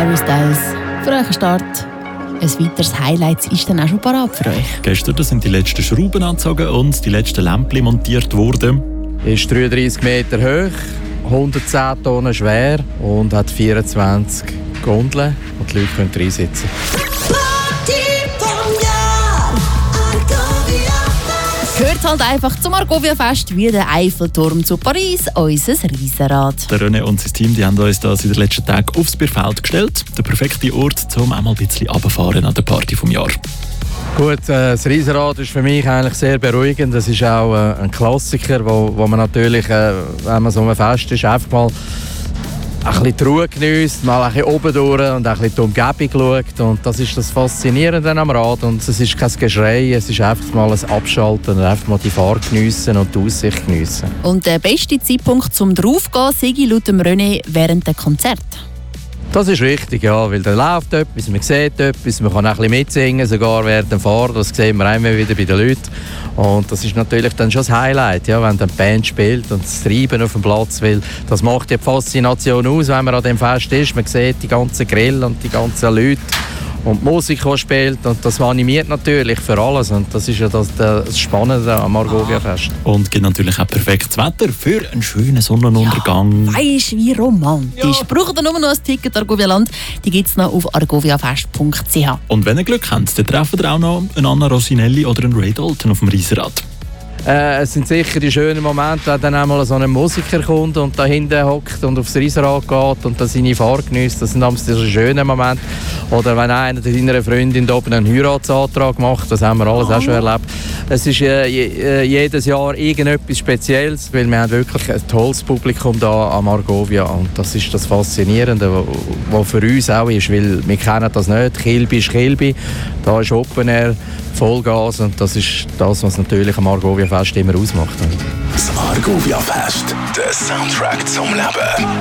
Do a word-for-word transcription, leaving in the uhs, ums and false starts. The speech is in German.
Harry Styles. Für euch ein Start. Ein weiteres Highlight ist dann auch schon parat für euch. Gestern sind die letzten Schrauben angezogen und die letzten Lämpchen montiert worden. Ist dreiunddreissig Meter hoch, hundertzehn Tonnen schwer und hat vierundzwanzig Gondeln und die Leute können reinsitzen. Gehört halt einfach zum Argovia-Fest wie der Eiffelturm zu Paris, unser Riesenrad. Der René und sein Team die haben uns das in den letzten Tagen aufs Bierfeld gestellt. Der perfekte Ort, um einmal ein bisschen runterfahren an der Party vom Jahr. Gut, äh, das Riesenrad ist für mich eigentlich sehr beruhigend. Das ist auch äh, ein Klassiker, wo, wo man natürlich, äh, wenn man so ein Fest ist, einfach mal ein bisschen die Ruhe geniesst, mal ein bisschen oben durch und ein bisschen die Umgebung schaut. Und das ist das Faszinierende am Rad. Und es ist kein Geschrei, es ist einfach mal ein Abschalten und einfach mal die Fahrt geniessen und die Aussicht geniessen. Und der beste Zeitpunkt zum draufgehen sei laut dem René während der Konzert. Das ist richtig, ja, weil da läuft etwas, man sieht etwas, man kann auch ein bisschen mitsingen, sogar während dem Fahren, das sehen wir immer wieder bei den Leuten. Und das ist natürlich dann schon das Highlight, ja, wenn dann die Band spielt und das Treiben auf dem Platz will. Das macht ja die Faszination aus, wenn man an dem Fest ist. Man sieht die ganzen Grill und die ganzen Leute und die Musik, die spielt. Und das animiert natürlich für alles. Und das ist ja das, das Spannende am Argovia-Fest. Und gibt natürlich auch perfektes Wetter für einen schönen Sonnenuntergang. Ja, weisst wie romantisch. Ja. Braucht ihr nur noch ein Ticket Argovia Land? Die gibt es noch auf argoviafest punkt c h. Und wenn ihr Glück habt, dann treffen ihr auch noch einen Anna Rosinelli oder einen Ray Dalton auf dem Riesenrad. Äh, es sind sicher die schönen Momente, wenn dann einmal so ein Musiker kommt und da hinten hockt und aufs Riesenrad geht und dann seine Fahrt genießt. Das sind damals die schönen Momente. Oder wenn einer deiner Freundin da oben einen Heiratsantrag macht, das haben wir alles oh. auch schon erlebt. Es ist äh, je, jedes Jahr irgendetwas Spezielles, weil wir haben wirklich ein tolles Publikum da am Argovia und das ist das Faszinierende, was für uns auch ist, weil wir kennen das nicht. Kilby ist Kilby, da ist Open Air, Vollgas und das ist das, was natürlich am Argovia Fest immer ausmacht. Das Argovia Fest, der Soundtrack zum Leben.